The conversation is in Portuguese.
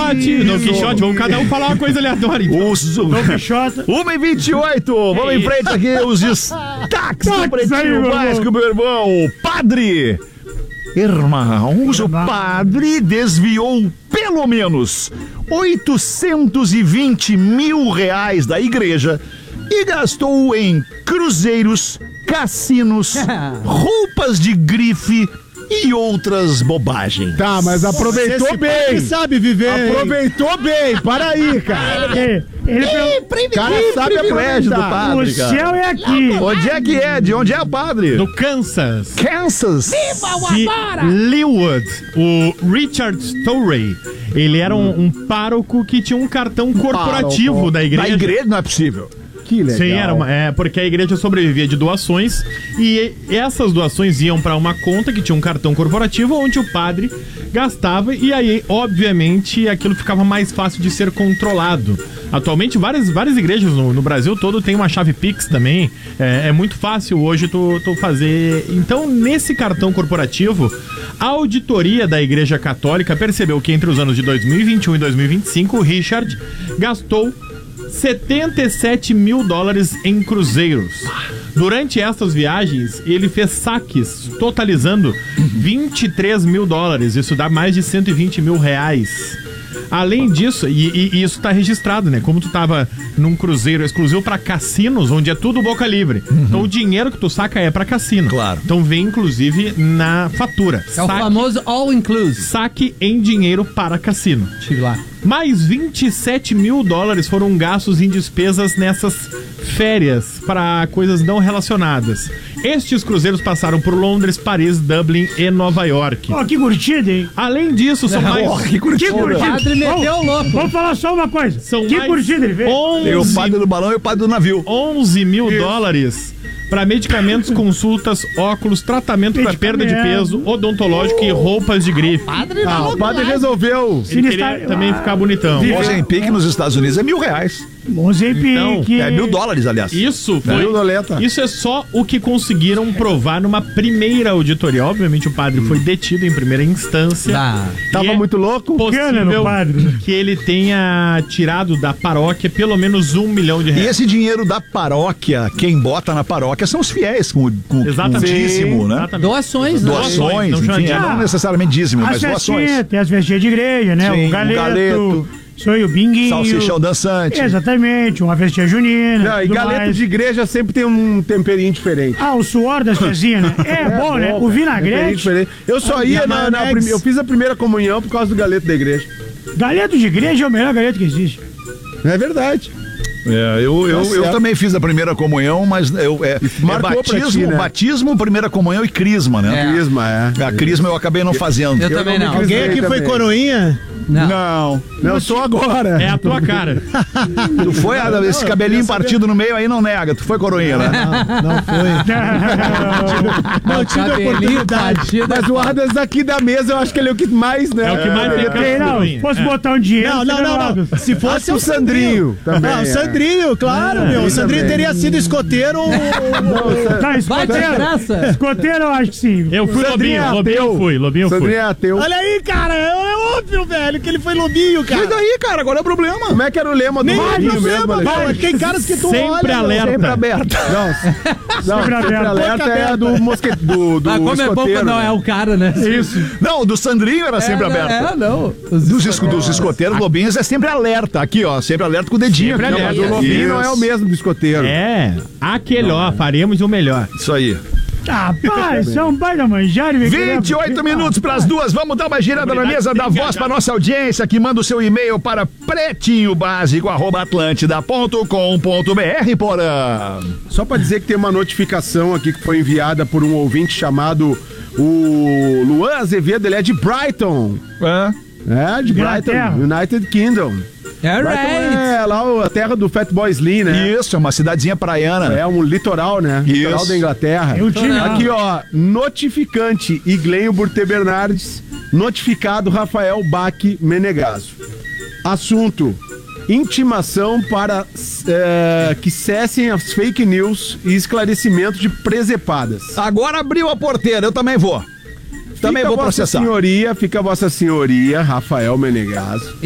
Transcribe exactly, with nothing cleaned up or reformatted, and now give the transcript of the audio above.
Quixote, Dom Quixote, vamos cada um falar uma coisa aleatória. Então. Os, Dom Quixote. uma e vinte e oito, vamos em frente aqui, os destaques do Pretinho Básico, meu irmão. Padre, irmãos, o padre desviou pelo menos oitocentos e vinte mil reais da igreja e gastou em cruzeiros, cassinos, roupas de grife e outras bobagens. Tá, mas aproveitou Esse bem. padre sabe viver. Aproveitou bem. Para aí, cara. Ele, ele O cara sabe privilégio do aproveitar. padre, o cara. céu é aqui. Onde é que é? De onde é o padre? Do Kansas. Kansas. De Leawood, o Richard Story. Ele era um, um pároco que tinha um cartão corporativo Pároco. da igreja. Da igreja não é possível. Que legal. Sim, era uma, é, porque a igreja sobrevivia de doações e essas doações iam para uma conta que tinha um cartão corporativo onde o padre gastava e aí, obviamente, aquilo ficava mais fácil de ser controlado. Atualmente, várias, várias igrejas no, no Brasil todo tem uma chave Pix também. É, é muito fácil hoje tu, tu fazer. Então, nesse cartão corporativo, a auditoria da Igreja Católica percebeu que entre os anos de dois mil e vinte e um e dois mil e vinte e cinco, o Richard gastou setenta e sete mil dólares em cruzeiros. Durante essas viagens, ele fez saques totalizando vinte e três mil dólares. Isso dá mais de cento e vinte mil reais. Além disso, e, e, e isso tá registrado, né? Como tu tava num cruzeiro exclusivo pra cassinos, onde é tudo boca livre. Uhum. Então o dinheiro que tu saca é pra cassino. Claro. Então vem, inclusive, na fatura. É o famoso all-inclusive. Saque em dinheiro para cassino. Estive lá. Mais vinte e sete mil dólares foram gastos em despesas nessas férias para coisas não relacionadas. Estes cruzeiros passaram por Londres, Paris, Dublin e Nova York. Ó, que curtida, hein? Além disso, são mais... Oh, que curtida. Que curtida. O padre meteu o louco. Vamos falar só uma coisa. São que mais curtida ele fez. Tem o onze padre do balão e o padre do navio. onze mil dólares para medicamentos, consultas, óculos, tratamento para perda de peso, odontológico e roupas de grife. Padre Ah, não, o padre resolveu. Ele queria também ficar bonitão. Ozempic nos Estados Unidos é mil reais. Mozepique. Então, É mil dólares, aliás. Isso Mil foi. doleta. Isso é só o que conseguiram provar numa primeira auditoria. Obviamente, o padre foi detido em primeira instância. Ah, Tava E é muito louco. Cana no possível padre. que ele tenha tirado da paróquia pelo menos um milhão de E reais. esse dinheiro da paróquia, quem bota na paróquia são os fiéis, com, com, com Exatamente. dízimo, né? Exatamente. doações, né? Doações, Não chama enfim, de- é, não necessariamente dízimo, As mas doações. festinhas, tem as festinhas de igreja, né? Sim, o o galeto. galeto. Isso aí, o binguinho. Salsichão dançante. Exatamente, uma festinha junina. Não, e tudo galeto mais. de igreja sempre tem um temperinho diferente. Ah, o suor das tiazinhas, né? É, bom, né? O Temperinho vinagrete. diferente. Eu só ia na, na prim- eu fiz a primeira comunhão por causa do galeto da igreja. Galeto de igreja é o melhor galeto que existe. É verdade. É, eu, eu, Tá eu certo. também fiz a primeira comunhão, mas eu, é, é marcou pra batismo, ti, né? batismo, primeira comunhão e crisma, né? É. Crisma, é. A crisma eu acabei não fazendo. Eu também não não. me Alguém crismei aqui foi também. coroinha? Não. Não. Não, sou agora. É a tua cara. Tu foi, ah, esse cabelinho partido no meio aí não nega. Tu foi coroinha, né? Não foi. Não tive oportunidade. Mas o Ardas aqui da mesa, eu acho que ele é o que mais, né? É o que mais tem cara de Ei, não, coroinha. se fosse É. botar um dinheiro. Não, não, seria não, logo. não. Se fosse o Sandrinho também. Não, o é. Sandrinho, claro, meu. O Sandrinho também. teria sido escoteiro. Tá, Vai de escoteiro. graça. Escoteiro, eu acho que sim. Eu fui Sandrinho Lobinho, é Lobinho eu ateu. fui, Lobinho eu fui. Sandrinho é ateu. Olha aí, cara. É, é óbvio, velho, que ele foi lobinho, cara. E daí, cara? Agora é o problema. Como é que era o lema do Nem é Lobinho problema, mesmo, velho. Alexandre? Tem caras que tu Sempre olha, meu. alerta. Sempre aberto. Não, não, Sempre sempre aberto. alerta é a do mosquete, do, do Ah, como é bom escoteiro, quando não né? é o cara, né? Isso. Não, o do Sandrinho era sempre é, aberto. É, não. Dos, esco- dos escoteiros lobinhos é sempre alerta. Aqui, ó. Sempre alerta com o dedinho. Sempre aqui, ó. alerta. Mas o Lobinho não é o mesmo do escoteiro. É, aquele, ó, faremos o melhor. Isso aí. Ah, pai, isso é um pai da manjare. vinte e oito minutos para as duas. Vamos dar uma girada na mesa da voz para nossa audiência que manda o seu e-mail para pretinhobásico arroba atlântida ponto com ponto br, porã. Só pra dizer que tem uma notificação aqui que foi enviada por um ouvinte chamado o Luan Azevedo, ele é de Brighton. É. É, de Inglaterra. Brighton, United Kingdom. All Brighton right. é lá o- a terra do Fatboy Slim, né? Isso, é uma cidadezinha praiana. É um litoral, né? Litoral Isso. da Inglaterra. Eu tinha- Aqui, ó, notificante Iglenho Burte Bernardes, notificado Rafael Baque Menegaso. Assunto: intimação para é, que cessem as fake news e esclarecimento de presepadas. Agora abriu a porteira, eu também vou. Também Fica vou Vossa processar. Senhoria, fica Vossa Senhoria, Rafael Menegaso.